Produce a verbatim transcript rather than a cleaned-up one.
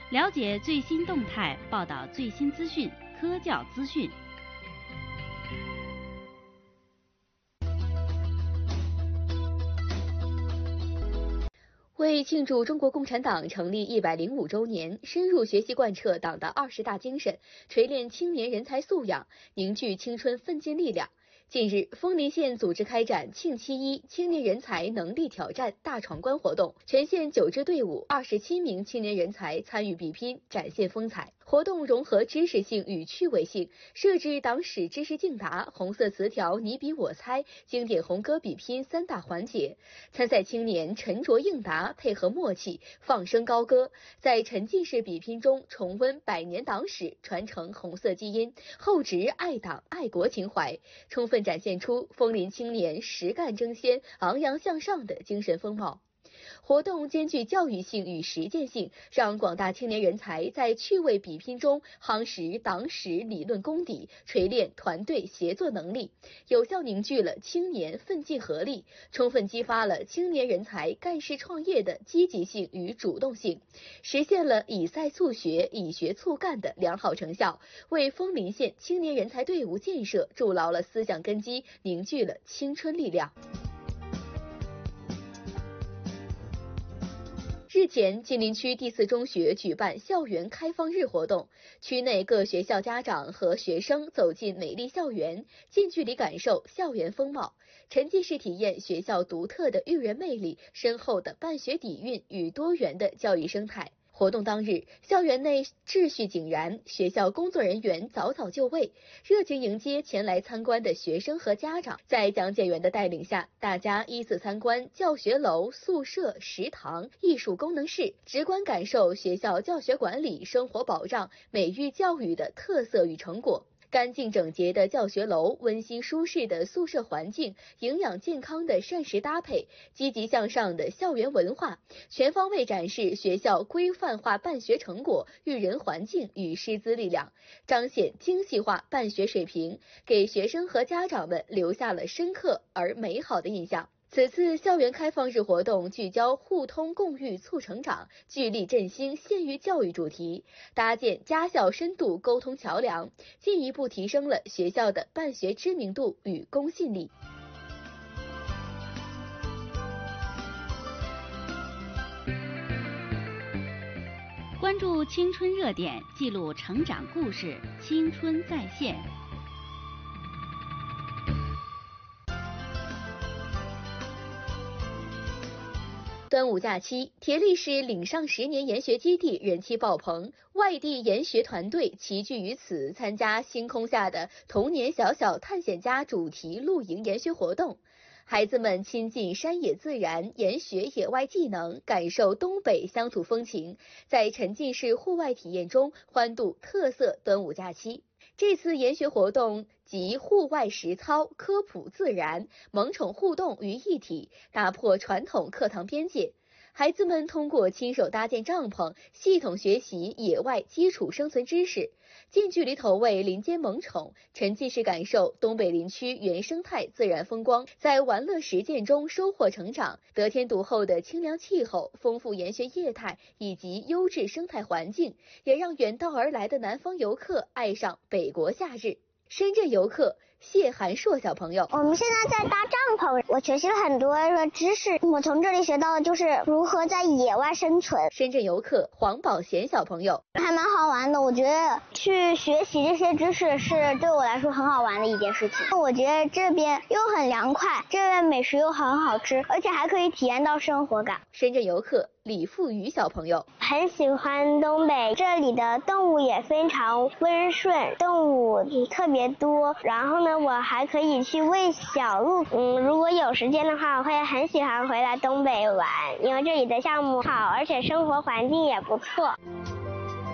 了解最新动态，报道最新资讯，科教资讯。 为庆祝中国共产党成立一百零五周年，深入学习贯彻党的二十大精神，锤炼青年人才素养，凝聚青春奋进力量。近日，枫林县组织开展庆七一青年人才能力挑战大闯关活动，全县九支队伍二十七名青年人才参与比拼，展现风采。活动融合知识性与趣味性，设置党史知识竞答、红色词条你比我猜、经典红歌比拼三大环节。参赛青年沉着应答，配合默契，放声高歌，在沉浸式比拼中重温百年党史，传承红色基因，厚植爱党爱国情怀，充分展现出枫林青年实干争先、昂扬向上的精神风貌。活动兼具教育性与实践性，让广大青年人才在趣味比拼中夯实党史理论功底，锤炼团队协作能力，有效凝聚了青年奋进合力，充分激发了青年人才干事创业的积极性与主动性，实现了以赛促学、以学促干的良好成效，为枫林县青年人才队伍建设筑牢了思想根基，凝聚了青春力量。日前，金陵区第四中学举办校园开放日活动，区内各学校家长和学生走进美丽校园，近距离感受校园风貌，沉浸式体验学校独特的育人魅力、深厚的办学底蕴与多元的教育生态。活动当日，校园内秩序井然，学校工作人员早早就位，热情迎接前来参观的学生和家长。在讲解员的带领下，大家依次参观教学楼、宿舍、食堂、艺术功能室，直观感受学校教学管理、生活保障、美育教育的特色与成果。干净整洁的教学楼，温馨舒适的宿舍环境，营养健康的膳食搭配，积极向上的校园文化，全方位展示学校规范化办学成果、育人环境与师资力量，彰显精细化办学水平，给学生和家长们留下了深刻而美好的印象。此次校园开放日活动聚焦互通共育促成长、聚力振兴县域教育主题，搭建家校深度沟通桥梁，进一步提升了学校的办学知名度与公信力。 关注青春热点，记录成长故事，青春在线。 端午假期，铁力市岭上十年研学基地人气爆棚，外地研学团队齐聚于此，参加星空下的童年小小探险家主题露营研学活动。孩子们亲近山野自然，研学野外技能，感受东北乡土风情，在沉浸式户外体验中欢度特色端午假期。这次研学活动集户外实操、科普自然、萌宠互动于一体，打破传统课堂边界。孩子们通过亲手搭建帐篷，系统学习野外基础生存知识，近距离投喂林间萌宠，沉浸式感受东北林区原生态自然风光，在玩乐实践中收获成长。得天独厚的清凉气候、丰富研学业态以及优质生态环境，也让远道而来的南方游客爱上北国夏日。深圳游客谢寒硕小朋友， 我们现在在搭帐篷，我学习了很多的知识，我从这里学到的就是如何在野外生存。 深圳游客黄宝贤小朋友， 还蛮好玩的，我觉得去学习这些知识是对我来说很好玩的一件事情。我觉得这边又很凉快，这边美食又很好吃，而且还可以体验到生活感。 深圳游客李富宇小朋友， 很喜欢东北，这里的动物也非常温顺，动物特别多，然后呢我还可以去喂小鹿。嗯，如果有时间的话，我会很喜欢回来东北玩，因为这里的项目好，而且生活环境也不错。